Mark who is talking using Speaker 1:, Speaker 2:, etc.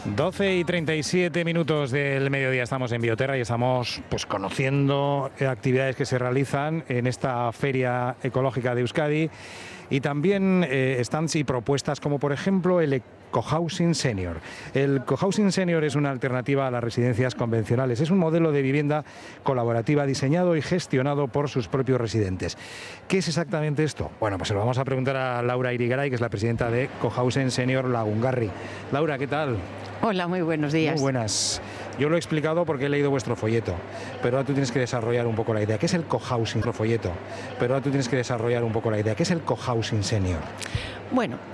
Speaker 1: 12:37 del mediodía, estamos en Bioterra y estamos conociendo actividades que se realizan en esta Feria Ecológica de Euskadi y también stands y propuestas como por ejemplo el Cohousing Senior. El Cohousing Senior es una alternativa a las residencias convencionales. Es un modelo de vivienda colaborativa diseñado y gestionado por sus propios residentes. ¿Qué es exactamente esto? Bueno, pues se lo vamos a preguntar a Laura Irigaray, que es la presidenta de Cohousing Senior Lagungarri. Laura, ¿qué tal?
Speaker 2: Hola, muy buenos días.
Speaker 1: Muy buenas. Yo lo he explicado porque he leído vuestro folleto, pero ahora tú tienes que desarrollar un poco la idea. ¿Qué es el Cohousing? Pero ahora tú tienes que desarrollar un poco la idea. ¿Qué es el Cohousing Senior?
Speaker 2: Bueno,